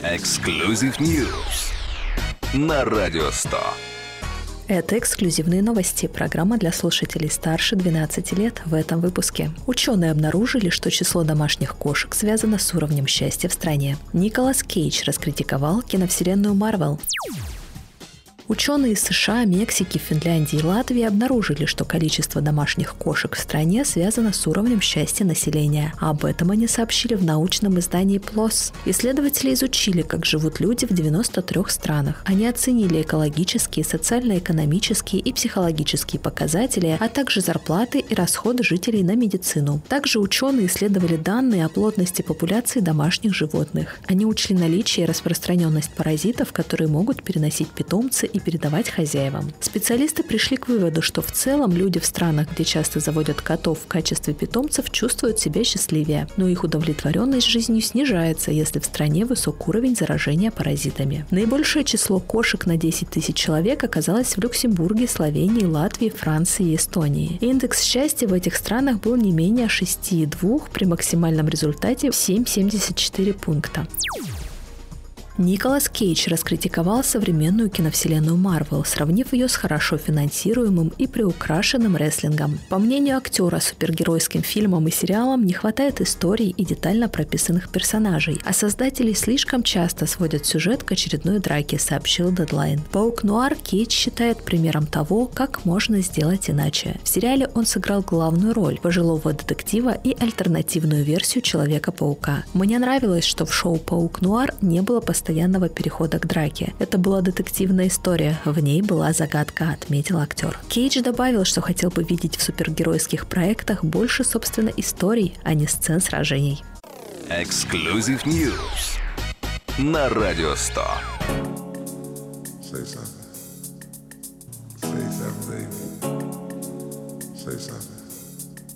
Эксклюзив News на Радио 100. Это эксклюзивные новости, программа для слушателей старше 12 лет. В этом выпуске ученые обнаружили, что число домашних кошек связано с уровнем счастья в стране. Николас Кейдж раскритиковал киновселенную Marvel. Ученые из США, Мексики, Финляндии и Латвии обнаружили, что количество домашних кошек в стране связано с уровнем счастья населения. Об этом они сообщили в научном издании PLOS. Исследователи изучили, как живут люди в 93 странах. Они оценили экологические, социально-экономические и психологические показатели, а также зарплаты и расходы жителей на медицину. Также ученые исследовали данные о плотности популяции домашних животных. Они учли наличие и распространенность паразитов, которые могут переносить питомцы и передавать хозяевам. Специалисты пришли к выводу, что в целом люди в странах, где часто заводят котов в качестве питомцев, чувствуют себя счастливее, но их удовлетворенность жизнью снижается, если в стране высок уровень заражения паразитами. Наибольшее число кошек на 10 тысяч человек оказалось в Люксембурге, Словении, Латвии, Франции и Эстонии. Индекс счастья в этих странах был не менее 6,2 при максимальном результате 7,74 пункта. Николас Кейдж раскритиковал современную киновселенную Marvel, сравнив ее с хорошо финансируемым и приукрашенным рестлингом. По мнению актера, супергеройским фильмам и сериалам не хватает историй и детально прописанных персонажей, а создатели слишком часто сводят сюжет к очередной драке, сообщил Deadline. Паук-нуар Кейдж считает примером того, как можно сделать иначе. В сериале он сыграл главную роль – пожилого детектива и альтернативную версию Человека-паука. Мне нравилось, что в шоу «Паук-нуар» не было постоянного перехода к драке. Это была детективная история, в ней была загадка, отметил актер. Кейдж добавил, что хотел бы видеть в супергеройских проектах больше, собственно, историй, а не сцен сражений. Эксклюзив News на Радио 100. Say something. Say something, baby. Say something.